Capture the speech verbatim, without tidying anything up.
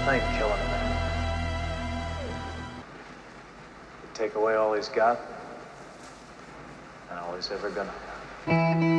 thing, killing a man. You take away all he's got, and all he's ever gonna have.